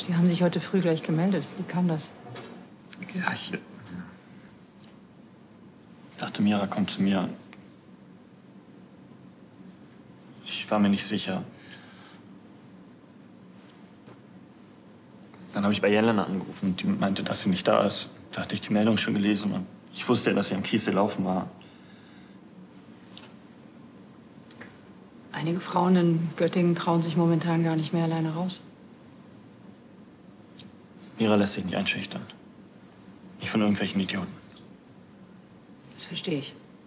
Sie haben sich heute früh gleich gemeldet. Wie kam das? Ja, ich dachte, Mira kommt zu mir. Ich war mir nicht sicher. Dann habe ich bei Jelena angerufen und die meinte, dass sie nicht da ist. Da hatte ich die Meldung schon gelesen und ich wusste ja, dass sie am Kies gelaufen war. Einige Frauen in Göttingen trauen sich momentan gar nicht mehr alleine raus. Mira lässt sich nicht einschüchtern. Nicht von irgendwelchen Idioten. Das verstehe ich.